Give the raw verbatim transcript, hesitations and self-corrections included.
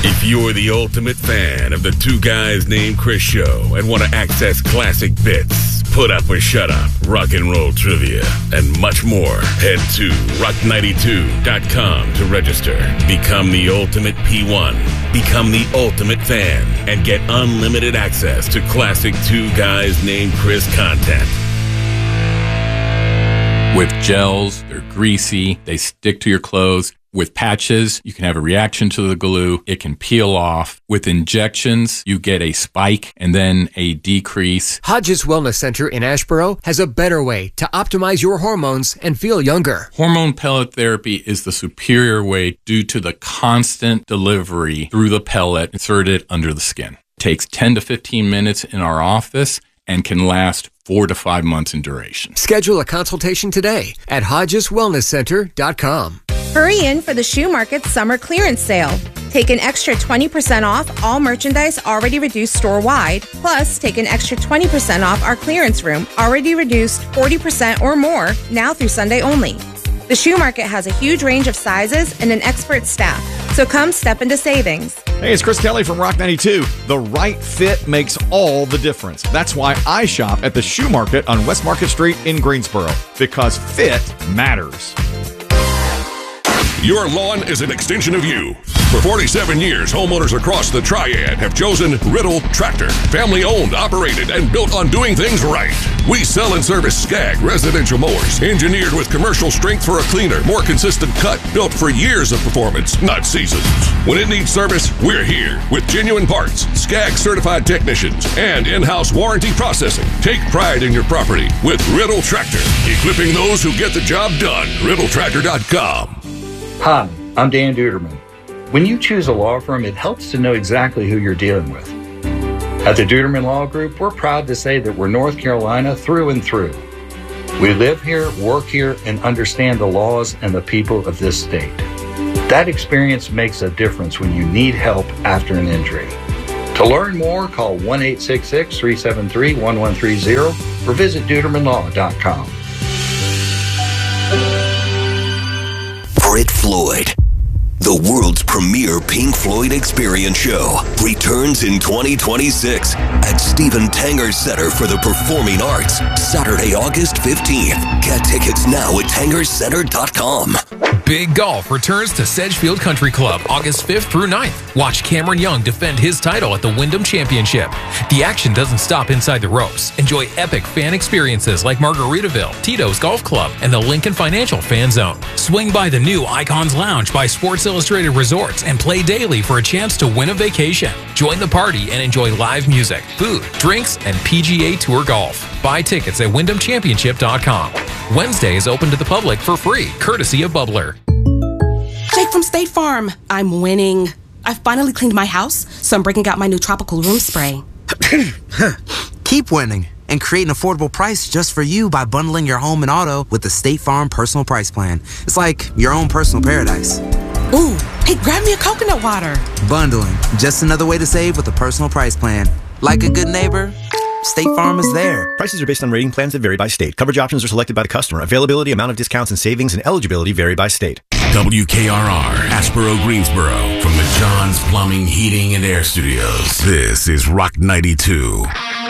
If you're the ultimate fan of the Two Guys Named Chris show and want to access classic bits, put up or shut up, rock and roll trivia, and much more, head to rock ninety-two dot com to register. Become the ultimate P one. Become the ultimate fan and get unlimited access to classic Two Guys Named Chris content. With gels, they're greasy, they stick to your clothes. With patches, you can have a reaction to the glue. It can peel off. With injections, you get a spike and then a decrease. Hodges Wellness Center in Asheboro has a better way to optimize your hormones and feel younger. Hormone pellet therapy is the superior way due to the constant delivery through the pellet inserted under the skin. It takes ten to fifteen minutes in our office and can last four to five months in duration. Schedule a consultation today at hodges wellness center dot com. Hurry in for the Shoe Market's summer clearance sale. Take an extra twenty percent off all merchandise already reduced store-wide. Plus, take an extra twenty percent off our clearance room, already reduced forty percent or more, now through Sunday only. The Shoe Market has a huge range of sizes and an expert staff, so come step into savings. Hey, it's Chris Kelly from Rock ninety-two. The right fit makes all the difference. That's why I shop at the Shoe Market on West Market Street in Greensboro, because fit matters. Your lawn is an extension of you. For forty-seven years, homeowners across the Triad have chosen Riddle Tractor. Family owned, operated, and built on doing things right. We sell and service Skag residential mowers, engineered with commercial strength for a cleaner, more consistent cut, built for years of performance, not seasons. When it needs service, we're here with genuine parts, Skag certified technicians, and in-house warranty processing. Take pride in your property with Riddle Tractor, equipping those who get the job done. riddle tractor dot com. Hi, I'm Dan Duderman. When you choose a law firm, it helps to know exactly who you're dealing with. At the Duderman Law Group, we're proud to say that we're North Carolina through and through. We live here, work here, and understand the laws and the people of this state. That experience makes a difference when you need help after an injury. To learn more, call one eight six six, three seven three, one one three zero or visit duderman law dot com. Brit Floyd, the world's premier Pink Floyd experience show, returns in twenty twenty-six at Stephen Tanger Center for the Performing Arts, Saturday, August fifteenth. Get tickets now at tanger center dot com. Big Golf returns to Sedgefield Country Club August fifth through ninth. Watch Cameron Young defend his title at the Wyndham Championship. The action doesn't stop inside the ropes. Enjoy epic fan experiences like Margaritaville, Tito's Golf Club, and the Lincoln Financial Fan Zone. Swing by the new Icons Lounge by Sports Illustrated Resorts and play daily for a chance to win a vacation. Join the party and enjoy live music, food, drinks, and P G A Tour golf. Buy tickets at wyndham championship dot com. Wednesday is open to the public for free, courtesy of Bubbler. Jake from State Farm. I'm winning. I've finally cleaned my house, so I'm breaking out my new tropical room spray. Keep winning and create an affordable price just for you by bundling your home and auto with the State Farm Personal Price Plan. It's like your own personal paradise. Ooh, hey, grab me a coconut water. Bundling, just another way to save with a personal price plan. Like a good neighbor, State Farm is there. Prices are based on rating plans that vary by state. Coverage options are selected by the customer. Availability, amount of discounts and savings, and eligibility vary by state. W K R R, Asheboro, Greensboro, from the John's Plumbing, Heating, and Air Studios. This is Rock ninety-two.